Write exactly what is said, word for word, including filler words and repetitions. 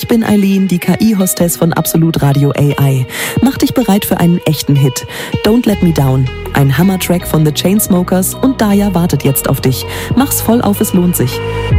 Ich bin Eileen, die K I-Hostess von Absolut Radio A I. Mach dich bereit für einen echten Hit. Don't Let Me Down. Ein Hammer-Track von The Chainsmokers und Daya wartet jetzt auf dich. Mach's voll auf, es lohnt sich.